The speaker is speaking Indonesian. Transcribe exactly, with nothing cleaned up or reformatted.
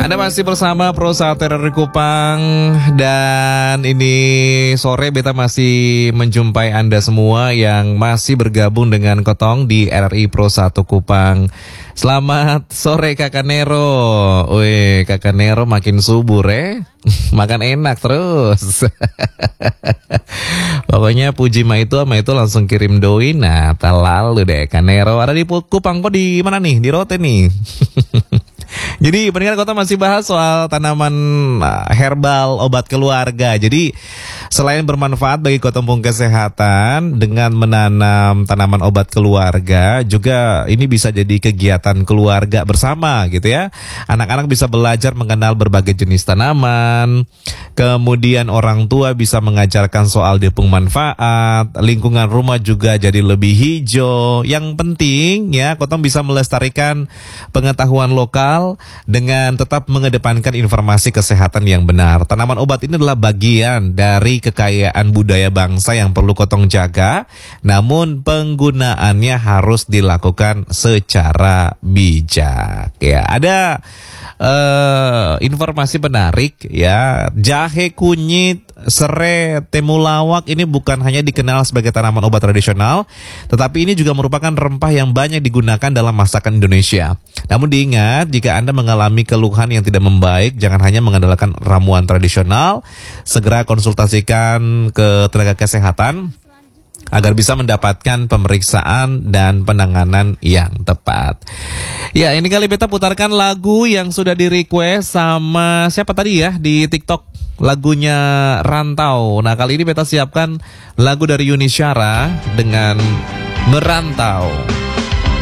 Anda masih bersama Pro Satria dari Kupang. Dan ini sore beta masih menjumpai Anda semua yang masih bergabung dengan Kotong di R R I Pro satu Kupang. Selamat sore Kakak Nero. Wih, Kakak Nero makin subur eh. Makan enak terus. Pokoknya puji ma itu sama itu langsung kirim doi. Nah, terlalu deh Kak Nero. Ada di Kupang kok, di mana nih? Di Rote nih. Jadi pendengar Kota masih bahas soal tanaman herbal obat keluarga. Jadi selain bermanfaat bagi ketumpung kesehatan dengan menanam tanaman obat keluarga, juga ini bisa jadi kegiatan keluarga bersama gitu ya. Anak-anak bisa belajar mengenal berbagai jenis tanaman. Kemudian orang tua bisa mengajarkan soal dipung manfaat. Lingkungan rumah juga jadi lebih hijau. Yang penting ya, Kota bisa melestarikan pengetahuan lokal dengan tetap mengedepankan informasi kesehatan yang benar. Tanaman obat ini adalah bagian dari kekayaan budaya bangsa yang perlu Kotong jaga, namun penggunaannya harus dilakukan secara bijak. Ya, ada uh, informasi menarik ya. Jahe, kunyit, serai, temulawak ini bukan hanya dikenal sebagai tanaman obat tradisional, tetapi ini juga merupakan rempah yang banyak digunakan dalam masakan Indonesia. Namun diingat, jika Anda mengalami keluhan yang tidak membaik, jangan hanya mengandalkan ramuan tradisional, segera konsultasikan ke tenaga kesehatan agar bisa mendapatkan pemeriksaan dan penanganan yang tepat. Ya, ini kali beta putarkan lagu yang sudah di request sama siapa tadi ya di TikTok, lagunya Rantau. Nah, kali ini beta siapkan lagu dari Yuni Syara dengan Merantau.